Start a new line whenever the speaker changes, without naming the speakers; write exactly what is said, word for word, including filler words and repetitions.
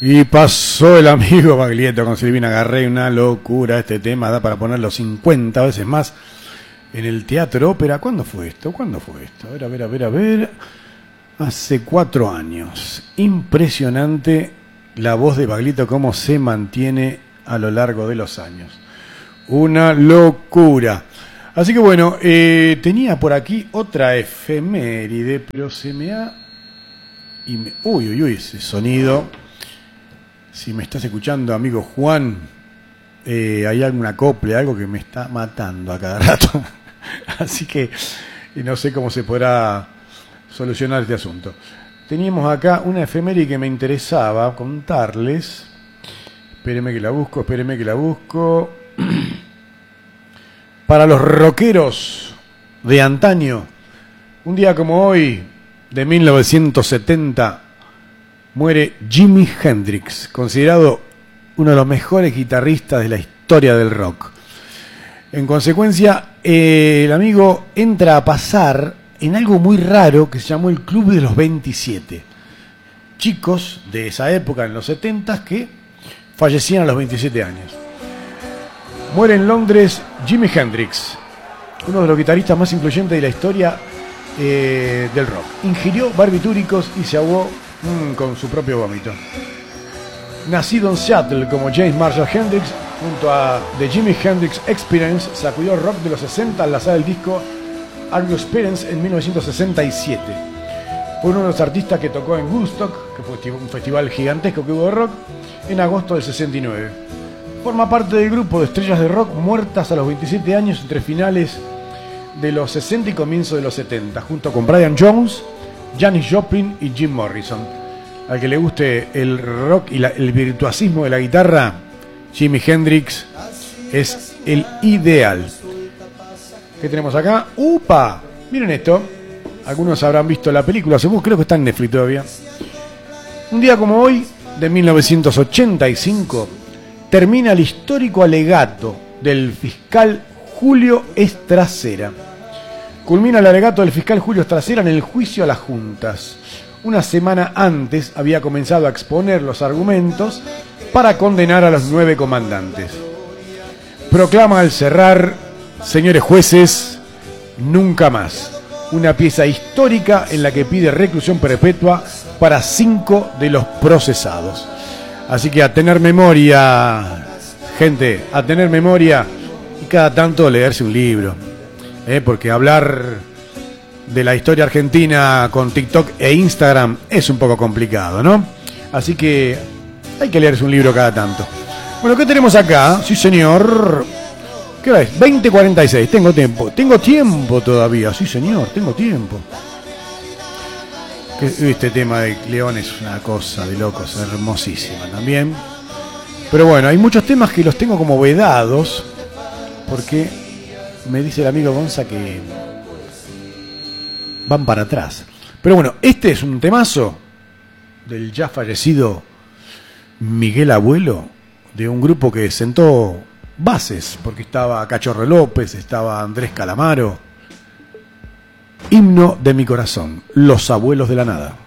Y pasó el amigo Baglietto con Silvina Garré, una locura este tema, da para ponerlo cincuenta veces más en el Teatro Ópera. ¿Cuándo fue esto? ¿Cuándo fue esto? A ver, a ver, a ver, a ver. Hace cuatro años. Impresionante la voz de Baglietto, cómo se mantiene a lo largo de los años. Una locura. Así que bueno, eh, tenía por aquí otra efeméride, pero se me ha... Y me... Uy, uy, uy, ese sonido... Si me estás escuchando, amigo Juan, eh, hay algún acople, algo que me está matando a cada rato. Así que no sé cómo se podrá solucionar este asunto. Teníamos acá una efeméride que me interesaba contarles. Espérenme que la busco, espérenme que la busco. Para los rockeros de antaño, un día como hoy, de mil novecientos setenta, muere Jimi Hendrix, considerado uno de los mejores guitarristas de la historia del rock. En consecuencia, eh, el amigo entra a pasar en algo muy raro que se llamó el Club de los veintisiete. Chicos de esa época, en los setenta, que fallecían a los veintisiete años. Muere en Londres Jimi Hendrix, uno de los guitarristas más influyentes de la historia eh, del rock. Ingirió barbitúricos y se ahogó Mm, con su propio vómito. Nacido en Seattle como James Marshall Hendrix, junto a The Jimi Hendrix Experience, sacudió el rock de los sesenta al lanzar el disco Are You Experience en mil novecientos sesenta y siete. Fue uno de los artistas que tocó en Woodstock, que fue un festival gigantesco que hubo de rock, en agosto del sesenta y nueve. Forma parte del grupo de estrellas de rock muertas a los veintisiete años entre finales de los sesenta y comienzos de los setenta, junto con Brian Jones, Janis Joplin y Jim Morrison. Al que le guste el rock y la, el virtuosismo de la guitarra, Jimi Hendrix es el ideal. ¿Qué tenemos acá? ¡Upa! Miren esto. Algunos habrán visto la película, según creo que está en Netflix todavía. Un día como hoy, de mil novecientos ochenta y cinco, termina el histórico alegato del fiscal Julio Estracera. Culmina el alegato del fiscal Julio Estracera en el juicio a las juntas. Una semana antes había comenzado a exponer los argumentos para condenar a los nueve comandantes. Proclama al cerrar: señores jueces, nunca más. Una pieza histórica en la que pide reclusión perpetua para cinco de los procesados. Así que a tener memoria, gente, a tener memoria y cada tanto leerse un libro. Eh, porque hablar de la historia argentina con TikTok e Instagram es un poco complicado, ¿no? Así que hay que leerse un libro cada tanto. Bueno, ¿qué tenemos acá? Sí, señor. ¿Qué hora es? veinte cuarenta y seis. Tengo tiempo. Tengo tiempo todavía. Sí, señor. Tengo tiempo. Este tema de León es una cosa de locos. Hermosísima también. Pero bueno, hay muchos temas que los tengo como vedados. Porque me dice el amigo Gonza que van para atrás. Pero bueno, este es un temazo del ya fallecido Miguel Abuelo, de un grupo que sentó bases, porque estaba Cachorro López, estaba Andrés Calamaro. Himno de mi corazón, Los Abuelos de la Nada.